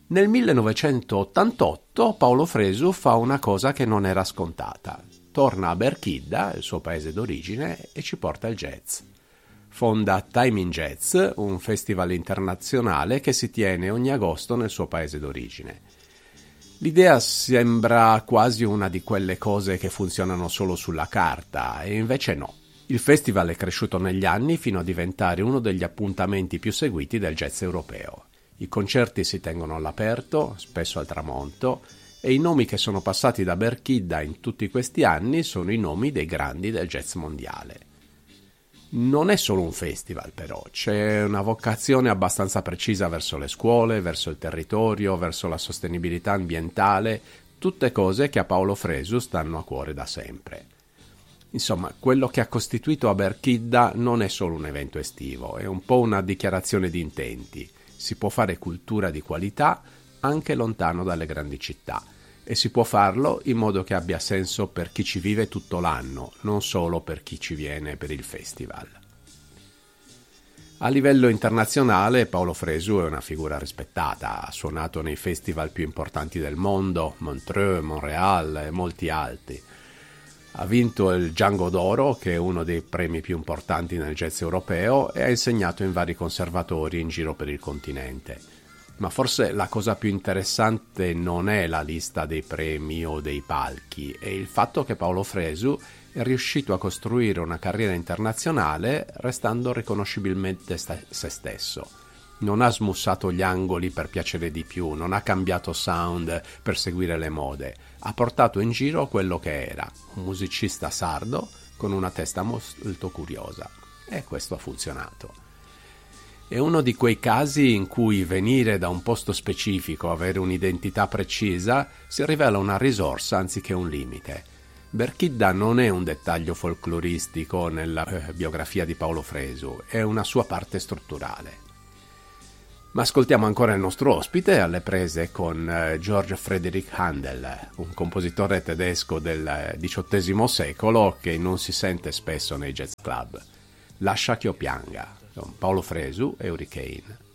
Nel 1988 Paolo Fresu fa una cosa che non era scontata. Torna a Berchidda, il suo paese d'origine, e ci porta il jazz. Fonda Time in Jazz, un festival internazionale che si tiene ogni agosto nel suo paese d'origine. L'idea sembra quasi una di quelle cose che funzionano solo sulla carta, e invece no. Il festival è cresciuto negli anni fino a diventare uno degli appuntamenti più seguiti del jazz europeo. I concerti si tengono all'aperto, spesso al tramonto, e i nomi che sono passati da Berchidda in tutti questi anni sono i nomi dei grandi del jazz mondiale. Non è solo un festival, però, c'è una vocazione abbastanza precisa verso le scuole, verso il territorio, verso la sostenibilità ambientale, tutte cose che a Paolo Fresu stanno a cuore da sempre. Insomma, quello che ha costituito a Berchidda non è solo un evento estivo, è un po' una dichiarazione di intenti. Si può fare cultura di qualità anche lontano dalle grandi città e si può farlo in modo che abbia senso per chi ci vive tutto l'anno, non solo per chi ci viene per il festival. A livello internazionale Paolo Fresu è una figura rispettata, ha suonato nei festival più importanti del mondo, Montreux, Montréal e molti altri. Ha vinto il Django d'Oro, che è uno dei premi più importanti nel jazz europeo, e ha insegnato in vari conservatori in giro per il continente. Ma forse la cosa più interessante non è la lista dei premi o dei palchi, è il fatto che Paolo Fresu è riuscito a costruire una carriera internazionale restando riconoscibilmente se stesso. Non ha smussato gli angoli per piacere di più, non ha cambiato sound per seguire le mode. Ha portato in giro quello che era, un musicista sardo con una testa molto curiosa. E questo ha funzionato. È uno di quei casi in cui venire da un posto specifico, avere un'identità precisa, si rivela una risorsa anziché un limite. Berchidda non è un dettaglio folcloristico nella biografia di Paolo Fresu, è una sua parte strutturale. Ma ascoltiamo ancora il nostro ospite alle prese con Georg Friedrich Händel, un compositore tedesco del XVIII secolo che non si sente spesso nei jazz club. Lascia che io pianga, con Paolo Fresu e Hurricane.